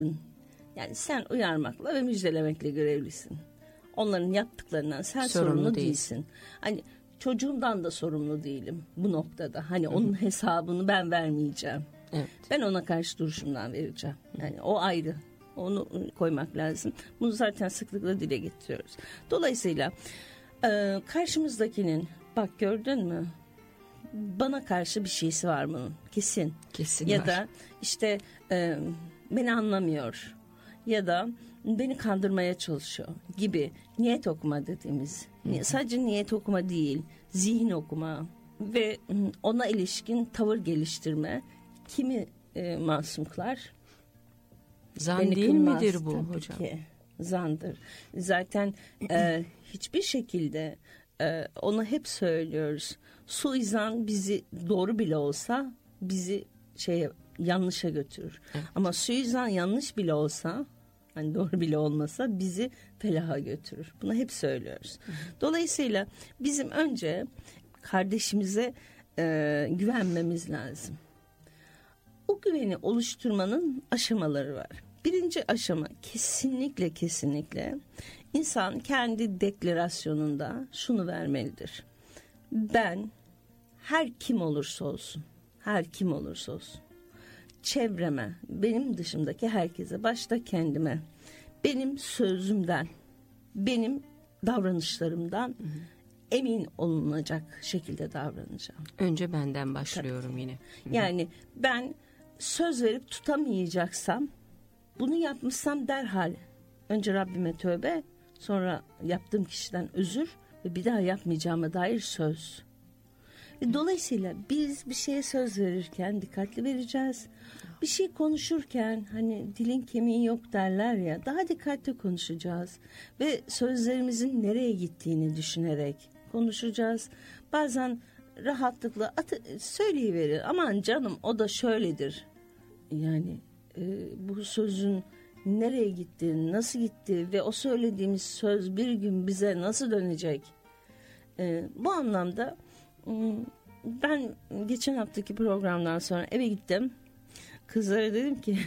Yani sen uyarmakla ve müjdelemekle görevlisin. Onların yaptıklarından sen sorumlu değilsin. Hani çocuğumdan da sorumlu değilim bu noktada. Hani onun hesabını ben vermeyeceğim. Evet. Ben ona karşı duruşumdan vereceğim. Yani o ayrı. Onu koymak lazım. Bunu zaten sıklıkla dile getiriyoruz. Dolayısıyla karşımızdakinin bak gördün mü? Bana karşı bir şeysi var bunun. Kesin. Kesin ya var. da işte beni anlamıyor. Ya da beni kandırmaya çalışıyor gibi niyet okuma dediğimiz. Sadece niyet okuma değil, zihin okuma ve ona ilişkin tavır geliştirme kimi masum kılar? Zan Beni değil kılmaz, midir bu tabii hocam? ki. Zandır. Zaten hiçbir şekilde onu hep söylüyoruz. Suizan bizi doğru bile olsa bizi yanlışa götürür. Evet. Ama suizan yanlış bile olsa, hani doğru bile olmasa bizi felaha götürür. Bunu hep söylüyoruz. Dolayısıyla bizim önce kardeşimize güvenmemiz lazım. O güveni oluşturmanın aşamaları var. Birinci aşama kesinlikle insan kendi deklarasyonunda şunu vermelidir. Ben her kim olursa olsun çevreme, benim dışımdaki herkese, başta kendime, benim sözümden, benim davranışlarımdan emin olunacak şekilde davranacağım. Önce benden başlıyorum yine. Yani ben söz verip tutamayacaksam, bunu yapmışsam derhal önce Rabbime tövbe, sonra yaptığım kişiden özür ve bir daha yapmayacağıma dair söz. Ve dolayısıyla biz bir şeye söz verirken dikkatli vereceğiz. Bir şey konuşurken hani dilin kemiği yok derler ya, daha dikkatli konuşacağız. Ve sözlerimizin nereye gittiğini düşünerek konuşacağız. Bazen rahatlıkla söyleyiverir. Aman canım o da şöyledir. Yani bu sözün nereye gitti, nasıl gitti ve o söylediğimiz söz bir gün bize nasıl dönecek? Bu anlamda ben geçen haftaki programdan sonra eve gittim. Kızlara dedim ki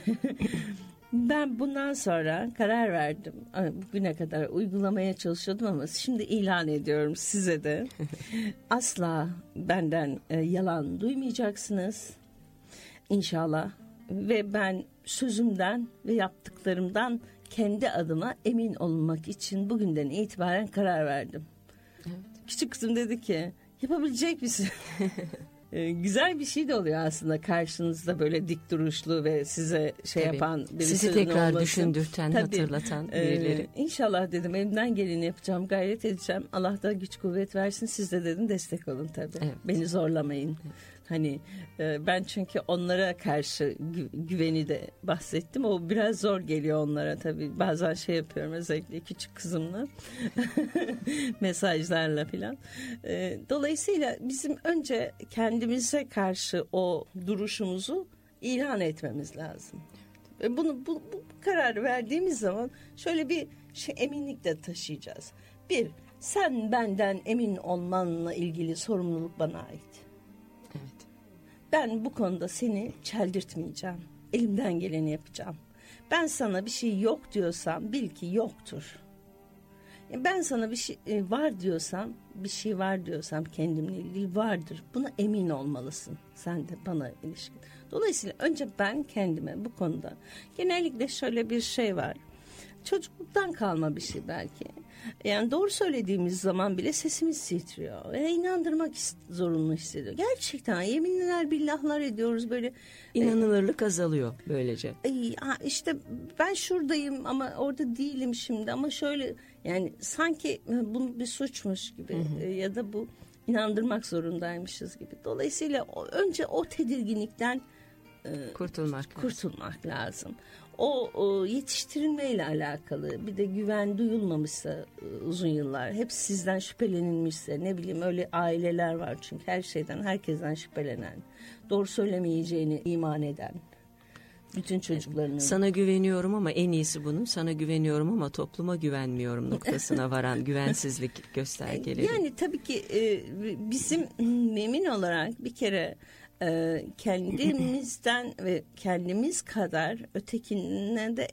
ben bundan sonra karar verdim. Bugüne kadar uygulamaya çalışıyordum ama şimdi ilan ediyorum size de. Asla benden yalan duymayacaksınız. İnşallah. Ve ben sözümden ve yaptıklarımdan kendi adıma emin olmak için bugünden itibaren karar verdim. Evet. Küçük kızım dedi ki yapabilecek misin? Güzel bir şey de oluyor aslında karşınızda böyle dik duruşlu ve size yapan birisi. Sizi tekrar olması. düşündürten, hatırlatan birileri. İnşallah dedim, elimden geleni yapacağım, gayret edeceğim. Allah da güç kuvvet versin, siz de dedim destek olun tabii. Evet. Beni zorlamayın. Evet. Hani ben çünkü onlara karşı güveni de bahsettim. O biraz zor geliyor onlara tabii. Bazen yapıyorum özellikle küçük kızımla. Mesajlarla filan. Dolayısıyla bizim önce kendimize karşı o duruşumuzu ilan etmemiz lazım. Ve bu kararı verdiğimiz zaman şöyle bir eminlikle taşıyacağız. Bir, sen benden emin olmanla ilgili sorumluluk bana ait. Evet. Ben bu konuda seni çeldirtmeyeceğim. Elimden geleni yapacağım. Ben sana bir şey yok diyorsam bil ki yoktur. Ben sana bir şey var diyorsam, bir şey var diyorsam kendimle ilgili vardır. Buna emin olmalısın. Sen de bana ilişkin. Dolayısıyla önce ben kendime bu konuda, genellikle şöyle bir şey var. Çocukluktan kalma bir şey belki. Yani doğru söylediğimiz zaman bile sesimiz titriyor. Ve inandırmak zorunlu hissediyor. Gerçekten yeminler billahlar ediyoruz böyle. İnanılırlık azalıyor böylece. İşte ben şuradayım ama orada değilim şimdi ama şöyle, yani sanki bu bir suçmuş gibi ya da bu inandırmak gibi. Dolayısıyla önce o tedirginlikten kurtulmak lazım. O yetiştirilmeyle alakalı, bir de güven duyulmamışsa uzun yıllar, hep sizden şüphelenilmişse, ne bileyim öyle aileler var çünkü her şeyden herkesten şüphelenen, doğru söylemeyeceğini iman eden, bütün çocuklarının. Sana güveniyorum ama en iyisi bunun, sana güveniyorum ama topluma güvenmiyorum noktasına varan güvensizlik göstergeleri. Yani tabii ki bizim mümin olarak bir kere kendimizden ve kendimiz kadar ötekine de